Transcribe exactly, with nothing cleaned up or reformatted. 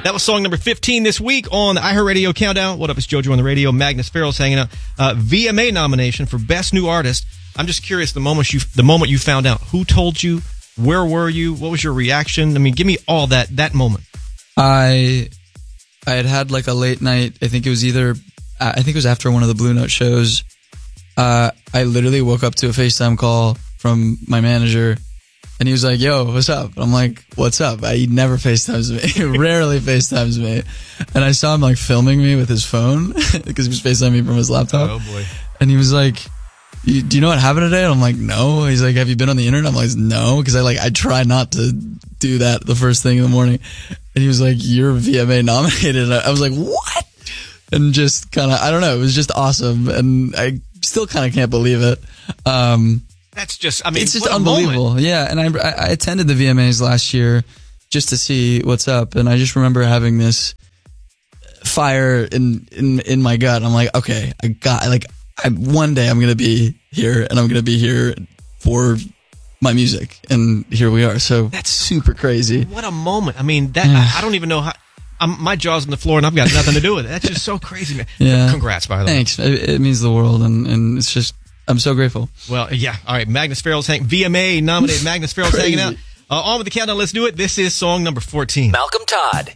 That was song number fifteen this week on the iHeartRadio Countdown. What up, it's JoJo on the radio. Magnus Farrell's hanging out. Uh, V M A nomination for Best New Artist. I'm just curious, the moment you the moment you found out, who told you, where were you, what was your reaction? I mean, give me all that that moment. I I had had like a late night. I think it was either I think it was after one of the Blue Note shows. Uh, I literally woke up to a FaceTime call from my manager. And he was like, yo, what's up? And I'm like, what's up? I, he never FaceTimes me. He rarely FaceTimes me. And I saw him like filming me with his phone because he was FaceTiming me from his laptop. Oh, boy. And he was like, do you know what happened today? And I'm like, no. He's like, have you been on the internet? I'm like, no. Because I like, I try not to do that the first thing in the morning. And he was like, you're V M A nominated. And I was like, what? And just kind of, I don't know. It was just awesome. And I still kind of can't believe it. Um, That's just, I mean, it's just what a unbelievable. moment. Yeah, and I, I attended the V M As last year just to see what's up, and I just remember having this fire in in, in my gut. I'm like, okay, I got, like, I, one day I'm gonna be here, and I'm gonna be here for my music, and here we are. So that's super crazy. What a moment. I mean, that I, I don't even know how. I'm, my jaw's on the floor, and I've got nothing to do with it. That's just so crazy, man. Yeah. Congrats, by the way. Thanks. It, it means the world, and, and it's just, I'm so grateful. Well, yeah. All right. Magnus Farrell's hang- V M A nominated Magnus Farrell's hanging out. Uh, on with the countdown. Let's do it. This is song number fourteen. Malcolm Todd.